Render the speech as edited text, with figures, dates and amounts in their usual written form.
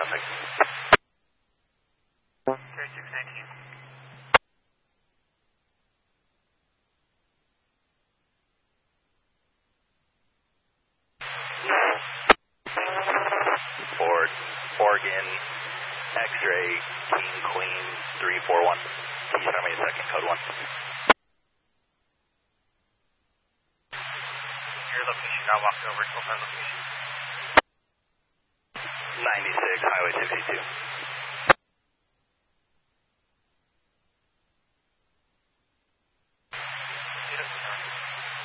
traffic. Okay, 619. Ford, Oregon, X-ray, King, Queen, 341. Can you tell me a second, code 1? Your location, I walked over to my location. 96, Highway 62.